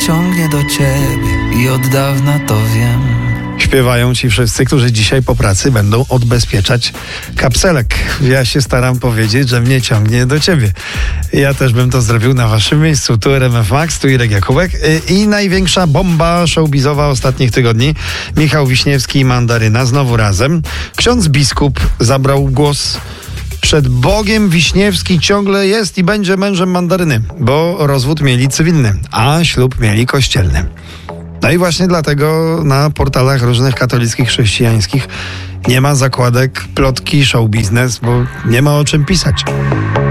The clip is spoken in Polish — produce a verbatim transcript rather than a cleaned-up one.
ciągnie do ciebie i od dawna to wiem. Śpiewają ci wszyscy, którzy dzisiaj po pracy będą odbezpieczać kapselek. Ja się staram powiedzieć, że mnie ciągnie do ciebie. Ja też bym to zrobił na waszym miejscu. Tu R M F Max, tu Irek Jakubek i największa bomba showbizowa ostatnich tygodni. Michał Wiśniewski i Mandaryna znowu razem. Ksiądz biskup zabrał głos. Przed Bogiem Wiśniewski ciągle jest i będzie mężem Mandaryny, bo rozwód mieli cywilny, a ślub mieli kościelny. No i właśnie dlatego na portalach różnych katolickich, chrześcijańskich nie ma zakładek plotki show biznes, bo nie ma o czym pisać.